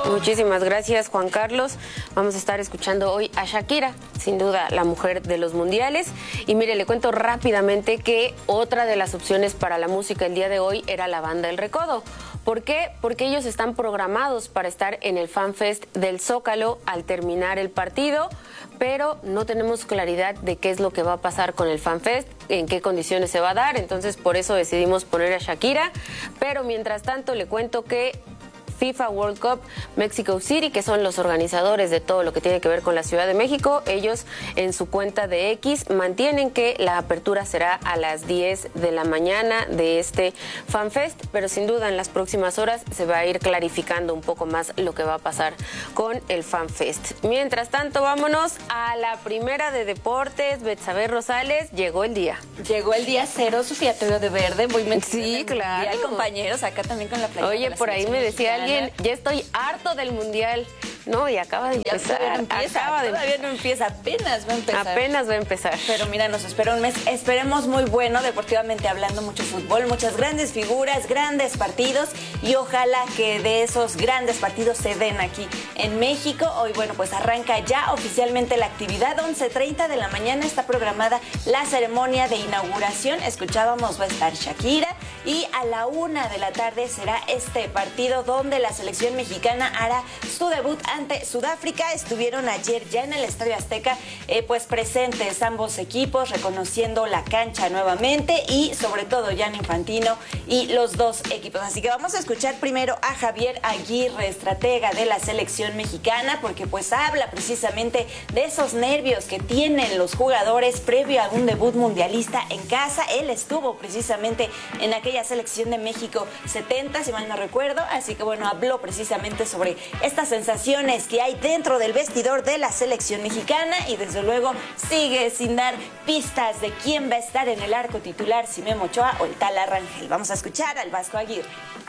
Muchísimas gracias, Juan Carlos. Vamos a estar escuchando hoy a Shakira, sin duda la mujer de los mundiales. Y mire, le cuento rápidamente que otra de las opciones para la música el día de hoy era la banda El Recodo. ¿Por qué? Porque ellos están programados para estar en el FanFest del Zócalo al terminar el partido, pero no tenemos claridad de qué es lo que va a pasar con el FanFest, en qué condiciones se va a dar, entonces por eso decidimos poner a Shakira. Pero mientras tanto le cuento que FIFA World Cup Mexico City, que son los organizadores de todo lo que tiene que ver con la Ciudad de México, ellos en su cuenta de X mantienen que la apertura será a las 10 de la mañana de este FanFest, pero sin duda en las próximas horas se va a ir clarificando un poco más lo que va a pasar con el FanFest. Mientras tanto, vámonos a la primera de deportes. Betsabe Rosales, llegó el día. Llegó el día cero, Sofía, te veo de verde, muy mentira. Sí, claro. Mundial, compañeros, acá también con la playera. Oye, por ahí me decía alguien, ya estoy harto del mundial. No, y acaba de empezar. Todavía no empieza, apenas va a empezar. Apenas va a empezar. Pero mira, nos espera un mes, esperemos muy bueno, deportivamente hablando, mucho fútbol, muchas grandes figuras, grandes partidos, y ojalá que de esos grandes partidos se den aquí en México. Hoy, bueno, pues arranca ya oficialmente la actividad, 11:30 de la mañana está programada la ceremonia de inauguración. Escuchábamos, va a estar Shakira, y a la 1 de la tarde será este partido donde la selección mexicana hará su debut ante Sudáfrica. Estuvieron ayer ya en el Estadio Azteca pues presentes ambos equipos, reconociendo la cancha nuevamente, y sobre todo Gianni Infantino y los dos equipos. Así que vamos a escuchar primero a Javier Aguirre, estratega de la selección mexicana, porque pues habla precisamente de esos nervios que tienen los jugadores previo a un debut mundialista en casa. Él estuvo precisamente en aquella selección de México 70, si mal no recuerdo, así que bueno, habló precisamente sobre estas sensaciones que hay dentro del vestidor de la selección mexicana, y desde luego sigue sin dar pistas de quién va a estar en el arco titular, si Memo Ochoa o el Tala Rangel. Vamos a escuchar al Vasco Aguirre.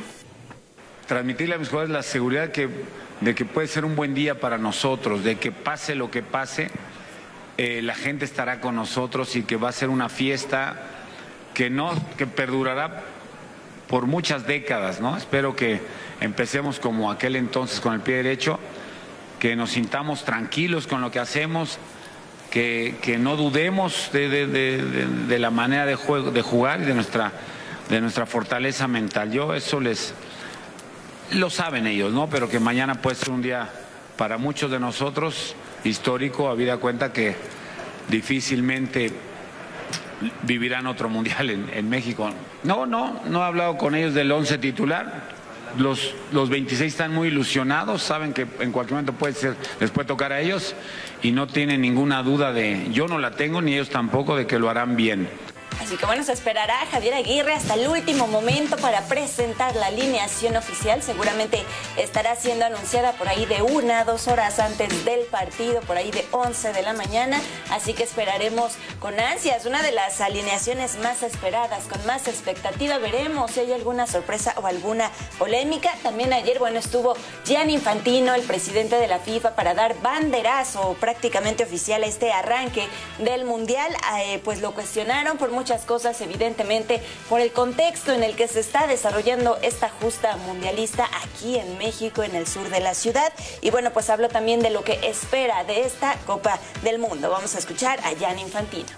Transmitirle a mis jugadores la seguridad de que puede ser un buen día para nosotros, de que pase lo que pase, la gente estará con nosotros y que va a ser una fiesta que perdurará por muchas décadas, ¿no? Espero que empecemos como aquel entonces con el pie derecho, que nos sintamos tranquilos con lo que hacemos, que no dudemos de la manera de jugar y de nuestra fortaleza mental. Yo eso lo saben ellos, ¿no? Pero que mañana puede ser un día para muchos de nosotros histórico, habida cuenta que difícilmente vivirán otro mundial en México. No he hablado con ellos del 11 titular. Los 26 están muy ilusionados, saben que en cualquier momento les puede tocar a ellos, y no tienen ninguna duda yo no la tengo, ni ellos tampoco, de que lo harán bien. Así que bueno, se esperará a Javier Aguirre hasta el último momento para presentar la alineación oficial. Seguramente estará siendo anunciada por ahí de 1 a 2 horas antes del partido, por ahí de 11 de la mañana. Así que esperaremos con ansias una de las alineaciones más esperadas, con más expectativa. Veremos si hay alguna sorpresa o alguna polémica. También ayer, bueno, estuvo Gianni Infantino, el presidente de la FIFA, para dar banderazo prácticamente oficial a este arranque del Mundial. Pues lo cuestionaron por muchas cosas, evidentemente por el contexto en el que se está desarrollando esta justa mundialista aquí en México, en el sur de la ciudad. Y bueno, pues hablo también de lo que espera de esta Copa del Mundo. Vamos a escuchar a Gianni Infantino.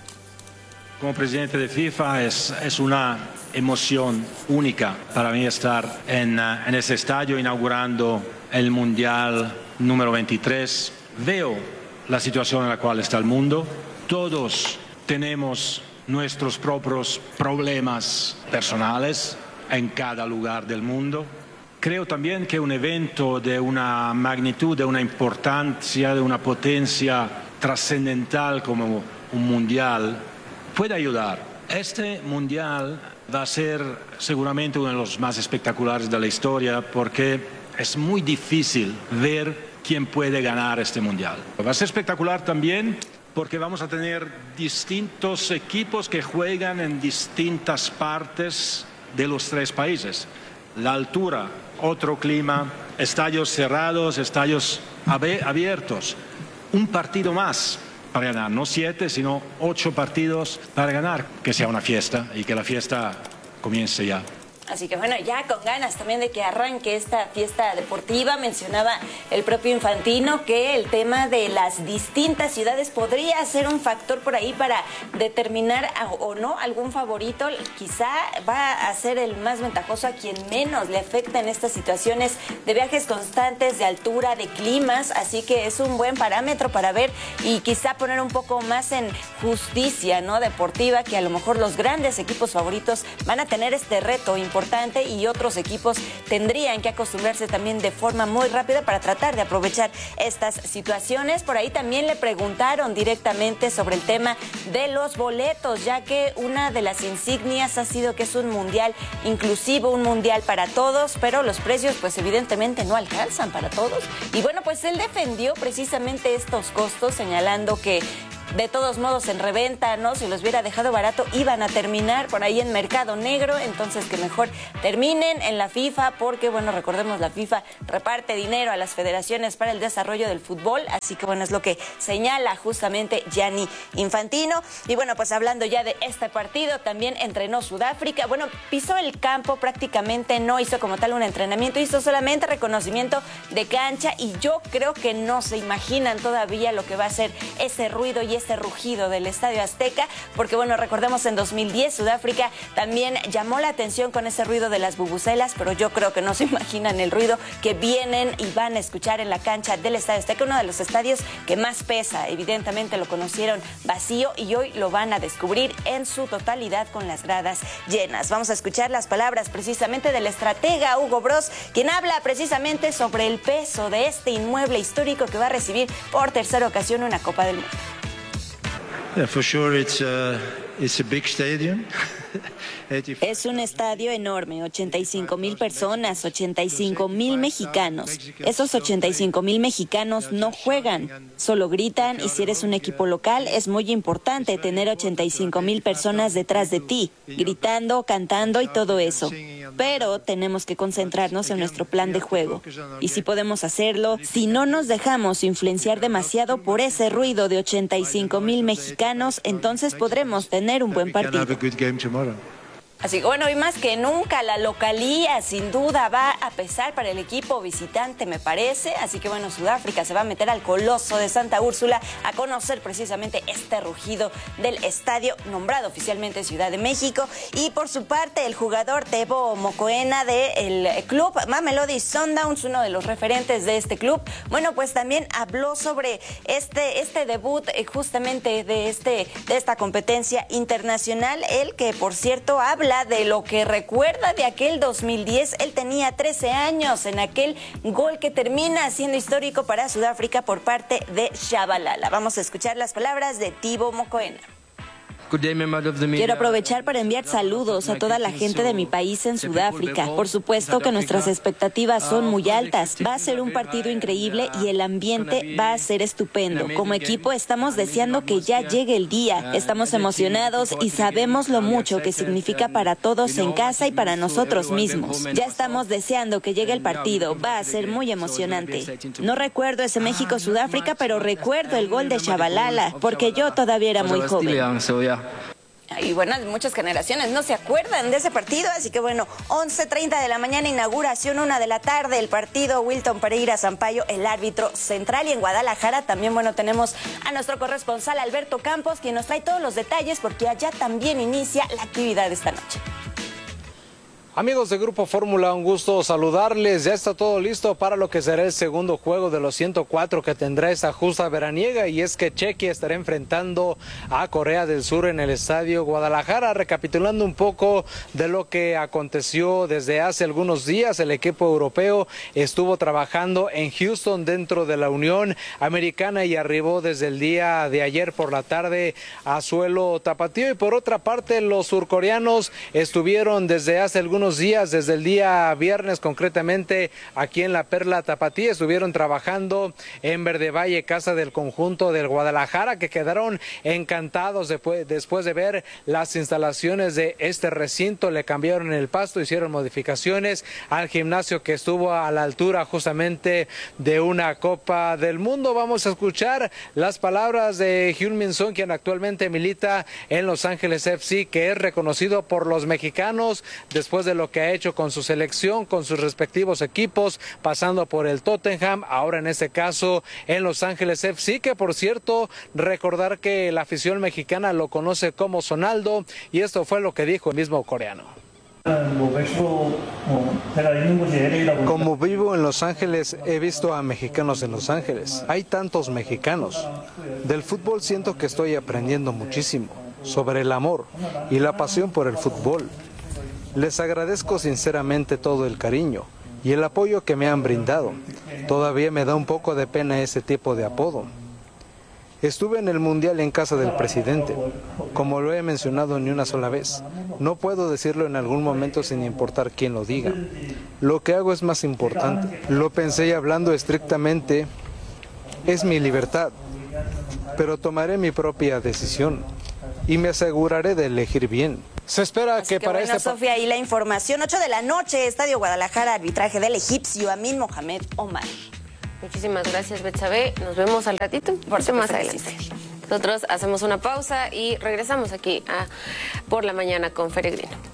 Como presidente de FIFA es una emoción única para mí estar en ese estadio inaugurando el Mundial número 23. Veo la situación en la cual está el mundo. Todos tenemos nuestros propios problemas personales en cada lugar del mundo. Creo también que un evento de una magnitud, de una importancia, de una potencia trascendental como un mundial puede ayudar. Este mundial va a ser seguramente uno de los más espectaculares de la historia, porque es muy difícil ver quién puede ganar este mundial. Va a ser espectacular también porque vamos a tener distintos equipos que juegan en distintas partes de los 3 países. La altura, otro clima, estadios cerrados, estadios abiertos. Un partido más para ganar, no 7, sino 8 partidos para ganar. Que sea una fiesta y que la fiesta comience ya. Así que bueno, ya con ganas también de que arranque esta fiesta deportiva. Mencionaba el propio Infantino que el tema de las distintas ciudades podría ser un factor por ahí para determinar o no algún favorito. Quizá va a ser el más ventajoso a quien menos le afecta en estas situaciones de viajes constantes, de altura, de climas. Así que es un buen parámetro para ver y quizá poner un poco más en justicia, ¿no?, deportiva, que a lo mejor los grandes equipos favoritos van a tener este reto importante y otros equipos tendrían que acostumbrarse también de forma muy rápida para tratar de aprovechar estas situaciones. Por ahí también le preguntaron directamente sobre el tema de los boletos, ya que una de las insignias ha sido que es un mundial inclusivo, un mundial para todos, pero los precios pues evidentemente no alcanzan para todos. Y bueno, pues él defendió precisamente estos costos, señalando que de todos modos en reventa, ¿no?, si los hubiera dejado barato iban a terminar por ahí en mercado negro, entonces que mejor terminen en la FIFA, porque bueno, recordemos, la FIFA reparte dinero a las federaciones para el desarrollo del fútbol, así que bueno, es lo que señala justamente Gianni Infantino. Y bueno, pues hablando ya de este partido, también entrenó Sudáfrica, bueno, pisó el campo prácticamente, no hizo como tal un entrenamiento, hizo solamente reconocimiento de cancha, y yo creo que no se imaginan todavía lo que va a ser ese ruido y ese rugido del Estadio Azteca, porque bueno, recordemos en 2010 Sudáfrica también llamó la atención con ese ruido de las bubucelas, pero yo creo que no se imaginan el ruido que vienen y van a escuchar en la cancha del Estadio Azteca, uno de los estadios que más pesa. Evidentemente lo conocieron vacío y hoy lo van a descubrir en su totalidad con las gradas llenas. Vamos a escuchar las palabras precisamente del estratega Hugo Broos, quien habla precisamente sobre el peso de este inmueble histórico que va a recibir por tercera ocasión una Copa del Mundo. Yeah, for sure it's a big stadium. Es un estadio enorme, 85,000 personas, 85,000 mexicanos. Esos 85,000 mexicanos no juegan, solo gritan, y si eres un equipo local es muy importante tener 85,000 personas detrás de ti, gritando, cantando y todo eso. Pero tenemos que concentrarnos en nuestro plan de juego. Y si podemos hacerlo, si no nos dejamos influenciar demasiado por ese ruido de 85,000 mexicanos, entonces podremos tener un buen partido. Así que bueno, y más que nunca la localía sin duda va a pesar para el equipo visitante, me parece. Así que bueno, Sudáfrica se va a meter al Coloso de Santa Úrsula a conocer precisamente este rugido del estadio, nombrado oficialmente Ciudad de México. Y por su parte, el jugador Tebogo Mokoena del club Mamelodi Sundowns, uno de los referentes de este club, bueno, pues también habló sobre este debut justamente de esta competencia internacional. Él, que por cierto habla de lo que recuerda de aquel 2010, él tenía 13 años en aquel gol que termina siendo histórico para Sudáfrica por parte de Shabalala. Vamos a escuchar las palabras de Tebogo Mokoena. Quiero aprovechar para enviar saludos a toda la gente de mi país en Sudáfrica. Por supuesto que nuestras expectativas son muy altas. Va a ser un partido increíble y el ambiente va a ser estupendo. Como equipo estamos deseando que ya llegue el día. Estamos emocionados y sabemos lo mucho que significa para todos en casa y para nosotros mismos. Ya estamos deseando que llegue el partido. Va a ser muy emocionante. No recuerdo ese México-Sudáfrica, pero recuerdo el gol de Shabalala, porque yo todavía era muy joven. Y bueno, muchas generaciones no se acuerdan de ese partido, así que bueno, 11:30 de la mañana, inauguración, 1 de la tarde, el partido. Wilton Pereira Sampaio, el árbitro central. Y en Guadalajara también, bueno, tenemos a nuestro corresponsal Alberto Campos, quien nos trae todos los detalles, porque allá también inicia la actividad esta noche. Amigos de Grupo Fórmula, un gusto saludarles. Ya está todo listo para lo que será el segundo juego de los 104 que tendrá esta justa veraniega, y es que Chequia estará enfrentando a Corea del Sur en el Estadio Guadalajara. Recapitulando un poco de lo que aconteció desde hace algunos días, el equipo europeo estuvo trabajando en Houston dentro de la Unión Americana y arribó desde el día de ayer por la tarde a suelo tapatío. Y por otra parte, los surcoreanos estuvieron desde hace algunos días, desde el día viernes concretamente, aquí en la Perla Tapatía, estuvieron trabajando en Verde Valle, casa del conjunto del Guadalajara, que quedaron encantados después de ver las instalaciones de este recinto. Le cambiaron el pasto, hicieron modificaciones al gimnasio, que estuvo a la altura justamente de una Copa del Mundo. Vamos a escuchar las palabras de Heung-min Son, quien actualmente milita en Los Ángeles FC, que es reconocido por los mexicanos después de lo que ha hecho con su selección, con sus respectivos equipos, pasando por el Tottenham, ahora en este caso en Los Ángeles FC, que por cierto, recordar que la afición mexicana lo conoce como Sonaldo, y esto fue lo que dijo el mismo coreano. Como vivo en Los Ángeles, he visto a mexicanos en Los Ángeles. Hay tantos mexicanos. Del fútbol siento que estoy aprendiendo muchísimo sobre el amor y la pasión por el fútbol. Les agradezco sinceramente todo el cariño y el apoyo que me han brindado. Todavía me da un poco de pena ese tipo de apodo. Estuve en el Mundial en casa del presidente, como lo he mencionado ni una sola vez. No puedo decirlo en algún momento sin importar quién lo diga. Lo que hago es más importante. Lo pensé y hablando estrictamente, es mi libertad, pero tomaré mi propia decisión y me aseguraré de elegir bien. Se espera Así que para bueno, Sofía, ahí la información. 8 de la noche, Estadio Guadalajara, arbitraje del egipcio Amin Mohamed Omar. Muchísimas gracias, Betsabe. Nos vemos al ratito, por más adelante. Nosotros hacemos una pausa y regresamos aquí a Por la Mañana con Feregrino.